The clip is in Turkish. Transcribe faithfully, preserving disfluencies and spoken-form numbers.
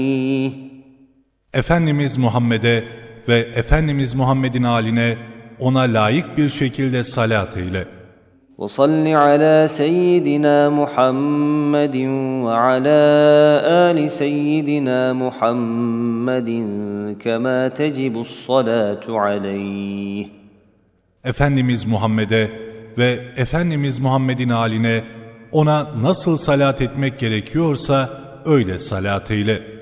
Efendimiz Muhammed'e ve Efendimiz Muhammed'in âline ona layık bir şekilde salat eyle. وَصَلِّ عَلَى سَيِّدِنَا مُحَمَّدٍ وَعَلَى آلِ سَيِّدِنَا مُحَمَّدٍ كَمَا تَجِبُ الصَّلَاةُ عَلَيْهِ. Efendimiz Muhammed'e ve Efendimiz Muhammed'in âline ona nasıl salat etmek gerekiyorsa öyle salat eyle.